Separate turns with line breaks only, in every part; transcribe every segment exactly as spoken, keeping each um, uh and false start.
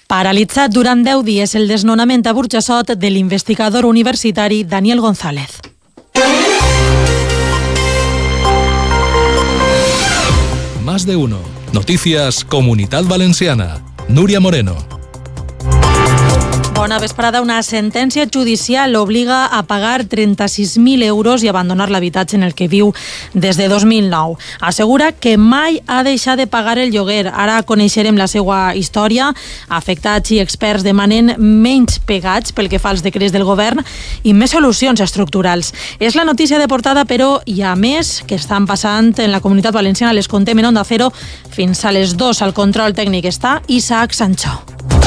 Paralitzat durant deu dies el desnonament a Burjassot de l'investigador universitari Daniel González.
Más de uno. Noticias Comunitat Valenciana. Núria Moreno.
Bona vesprada. Una sentència judicial l'obliga a pagar trenta-sis mil euros i abandonar l'habitatge en el que viu des de dos mil nou. Assegura que mai ha deixat de pagar el lloguer. Ara coneixerem la seva història. Afectats i experts demanen menys pegats pel que fa als decrets del govern i més solucions estructurals. És la notícia de portada, però hi ha més que estan passant en la Comunitat Valenciana. Les contem en Onda Cero fins a les dos. Al control tècnic està Isaac Sancho.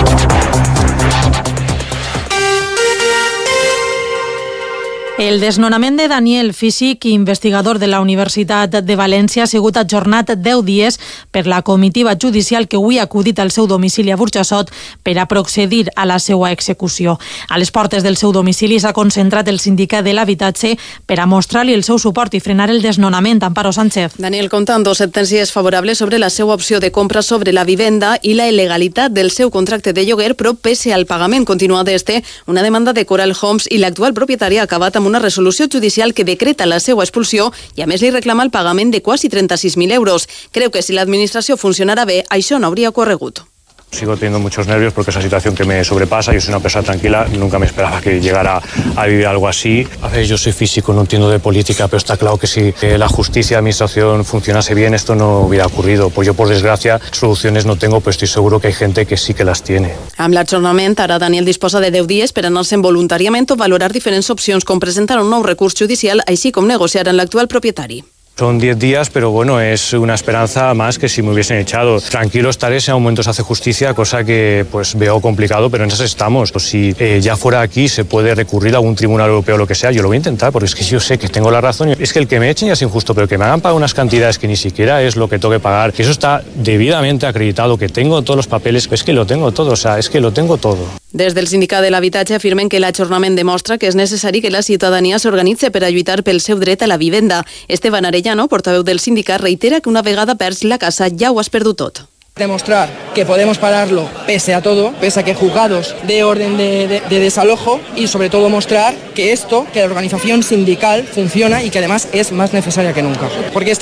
El desnonament de Daniel, físic i investigador de la Universitat de València, ha sigut ajornat deu dies per la comitiva judicial que avui ha acudit al seu domicili a Burjassot per a procedir a la seva execució. A les portes del seu domicili s'ha concentrat el sindicat de l'habitatge per a mostrar-li el seu suport i frenar el desnonament. Amparo Sánchez.
Daniel compta amb dues sentències favorables sobre la seva opció de compra sobre la vivenda i la il·legalitat del seu contracte de lloguer, però pese al pagament continuat d'este, una demanda de Coral Homes i l'actual propietari ha acabat amb una resolució judicial que decreta la seva expulsió i a més li reclama el pagament de quasi trenta-sis mil euros. Creu que si l'administració funcionara bé, això no hauria ocorregut.
Sigo teniendo muchos nervios porque es una situación que me sobrepasa. Yo soy una persona tranquila, nunca me esperaba que llegara a vivir algo así. A ver, yo soy físico, no entiendo de política, pero está claro que si eh, la justicia y la administración funcionase bien, esto no hubiera ocurrido. Pues yo, por desgracia, soluciones no tengo, pero estoy seguro que hay gente que sí que las tiene.
Amb l'ajornament, ara Daniel disposa de deu dies per anar-se'n voluntàriament o valorar diferents opcions com presentar un nou recurs judicial, així com negociar amb l'actual propietari.
Son diez días, pero bueno, es una esperanza más que si me hubiesen echado. Tranquilo estaré si a un momento se hace justicia, cosa que pues veo complicado, pero en esas estamos. Si eh, ya fuera aquí se puede recurrir a algún tribunal europeo o lo que sea, yo lo voy a intentar, porque es que yo sé que tengo la razón. Es que el que me echen ya es injusto, pero que me hagan pagar unas cantidades que ni siquiera es lo que tengo que pagar, que eso está debidamente acreditado, que tengo todos los papeles, es que lo tengo todo, o sea, es que lo tengo todo.
Des del sindicat de l'habitatge afirmen que l'ajornament demostra que és necessari que la ciutadania s'organitze per a lluitar pel seu dret a la vivenda. Esteban Arellano, portaveu del sindicat, reitera que una vegada perds la casa ja ho has perdut tot.
Demostrar que podemos pararlo pese a todo, pese a que juzgados de orden de, de, de desalojo, y sobre todo mostrar que esto, que la organización sindical funciona y que además es más necesaria que nunca. Porque